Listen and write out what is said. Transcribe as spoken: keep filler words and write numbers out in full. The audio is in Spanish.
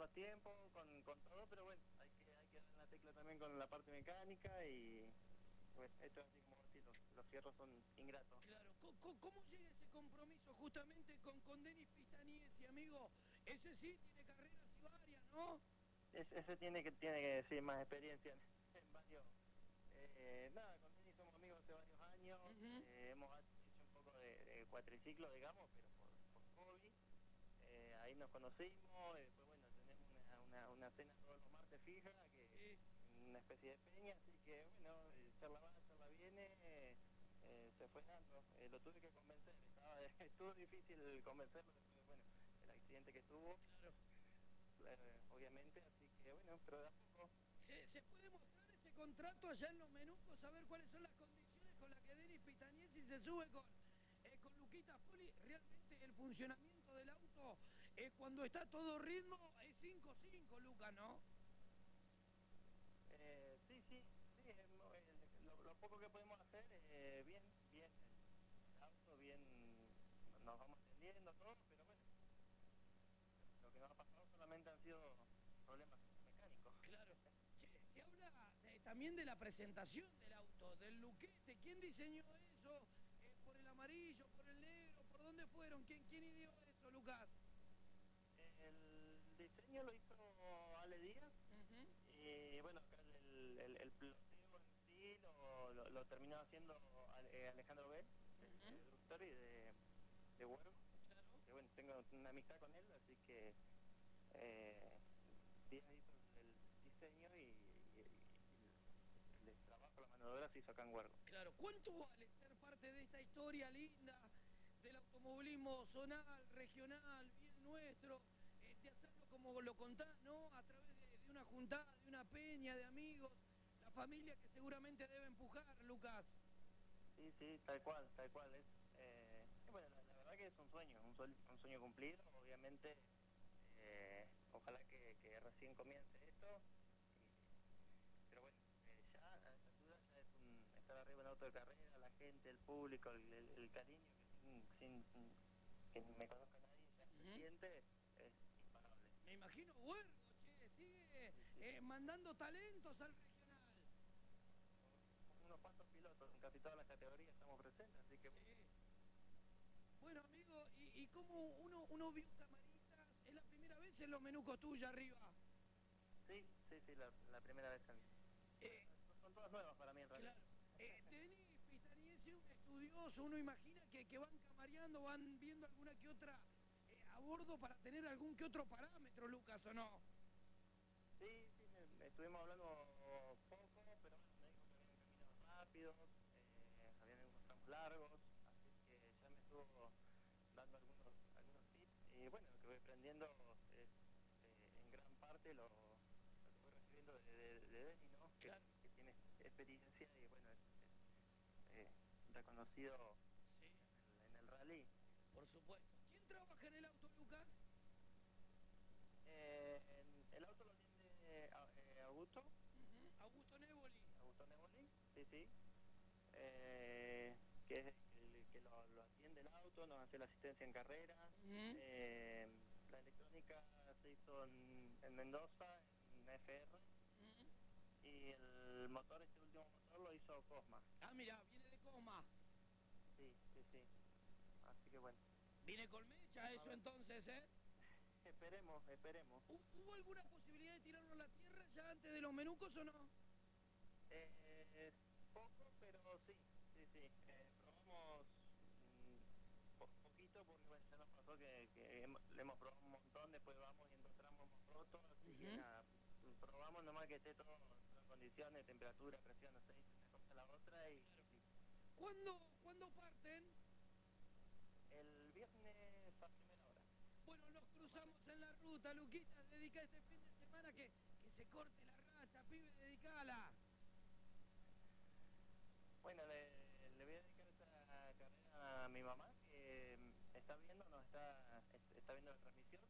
más tiempo con, con todo, pero bueno, hay que, hay que dar la tecla también con la parte mecánica y bueno, esto es así como decir, los, los fierros son ingratos. Claro, ¿cómo, cómo llega ese compromiso justamente con, con Denis Pistaniesi, amigo? Ese sí tiene carreras y varias, ¿no? Es, ese tiene que tiene que decir más experiencia en, en varios. Eh, nada, con Denis somos amigos hace varios años, Uh -huh. eh, hemos hecho un poco de, de cuatriciclo, digamos, pero por, por hobby. Eh, ahí nos conocimos, y después bueno, tenemos una, una, una cena todos los martes fija, que Sí. una especie de peña, así que bueno, eh, charla va, charla viene, eh, eh, se fue dando, eh, lo tuve que convencer, estaba, estuvo difícil convencerlo después, bueno, el accidente que tuvo, Claro. eh, obviamente, así que bueno, pero de a poco. ¿Se, ¿Se puede mostrar ese contrato allá en los menucos, saber cuáles son las condiciones con las que Denis Pistaniesi se sube con, eh, con Luquita Poli? Realmente el funcionamiento del auto, eh, cuando está todo ritmo, es cinco cinco, Luca, ¿no? Eh, sí, sí, sí, eh, lo, lo poco que podemos hacer, eh, bien, bien, el auto, bien, nos vamos entendiendo todo, pero bueno, lo que nos ha pasado solamente han sido problemas mecánicos. Claro. Che, se habla de, también de la presentación del auto, del luquete. ¿Quién diseñó eso? Eh, ¿Por el amarillo, por el negro? ¿Por dónde fueron? ¿Quién, quién ideó eso, Lucas? El diseño lo hizo Ale Díaz, uh -huh. Y bueno, acá el, el, el ploteo en sí lo, lo, lo terminó haciendo Alejandro Bell, uh -huh. de Dructor y de, de Huergo. Claro. Que bueno, tengo una amistad con él, así que eh, Díaz hizo el diseño y, y, y el trabajo, la mano de obra se hizo acá en Huergo. Claro, ¿cuánto vale ser parte de esta historia linda del automovilismo zonal, regional, bien nuestro, eh, de hacerlo como lo contás, ¿no? A través de, de una juntada, de una peña, de amigos, la familia que seguramente debe empujar, Lucas. Sí, sí, tal cual, tal cual. Es, eh, bueno, la, la verdad que es un sueño, un, sueño, un sueño cumplido, obviamente. Eh, ojalá que, que recién comience esto, y, pero bueno, eh, ya a esta altura ya es un, estar arriba en auto de carrera, la gente, el público, el, el, el cariño que sin, sin que me conozca nadie ya uh -huh. se siente, es imparable. Me imagino Huergo, che, sigue sí, sí. Eh, mandando talentos al regional. Con unos cuantos pilotos en casi todas las categorías estamos presentes, así que... Sí. Bueno, amigo, ¿y, y cómo uno, uno vio camaritas? ¿Es la primera vez en los menucos tuya arriba? Sí, sí, sí, la, la primera vez. En... Eh, son todas nuevas para mí en realidad. Claro. Eh, Denis Pistaniesi, un estudioso, uno imagina que, que van camareando, van viendo alguna que otra eh, a bordo para tener algún que otro parámetro, Lucas, ¿o no? Sí, sí, me, me estuvimos hablando poco, pero me dijo que habían caminos rápidos, eh, habían unos tramos largos, así que ya me estuvo dando algunos, algunos tips, y bueno, lo que voy aprendiendo es eh, en gran parte lo, lo que voy recibiendo de, de, de Denis, ¿no? Claro. Que, que tiene experiencia y bueno, es, es eh, reconocido sí. en, el, en el rally. Por supuesto. ¿Quién trabaja en el auto, Lucas? Eh, en, el auto lo tiene eh, Augusto. Uh-huh. Augusto Neboli. Augusto Neboli, sí, sí. Eh, que es el que lo, lo atiende el auto, nos hace la asistencia en carrera. Uh-huh. eh, la electrónica se hizo en, en Mendoza, en F R. Uh-huh. Y el motor, este último motor, lo hizo Cosma. Ah, mira, viene de Cosma. Sí, sí, sí. Así que bueno. Viene con mecha eso entonces, ¿eh? Esperemos, esperemos. ¿Hubo alguna posibilidad de tirarlo a la tierra ya antes de los menucos o no? Eh, poco, pero sí, sí, sí. Eh, probamos mmm, po poquito porque bueno, ya nos pasó que, que hemos, le hemos probado un montón, después vamos y en dos tramos hemos roto, así uh-huh. que nada, probamos nomás que esté todo en condiciones, temperatura, presión, aceite, una cosa a la otra y... Claro. ¿Cuándo, ¿Cuándo parten? El viernes a primera hora. Bueno, nos cruzamos en la ruta, Luquita, dedica este fin de semana que, que se corte la racha, pibe, dedicala. Bueno, le, le voy a dedicar esta carrera a mi mamá, que está viendo, nos está, está viendo la transmisión,